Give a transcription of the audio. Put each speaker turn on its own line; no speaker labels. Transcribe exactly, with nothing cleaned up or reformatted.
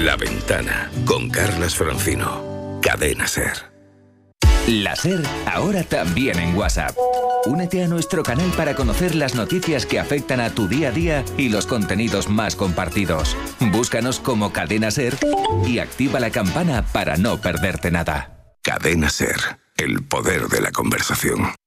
La Ventana, con Carlas Francino. Cadena SER.
La SER, ahora también en WhatsApp. Únete a nuestro canal para conocer las noticias que afectan a tu día a día y los contenidos más compartidos. Búscanos como Cadena SER y activa la campana para no perderte nada.
Cadena SER, el poder de la conversación.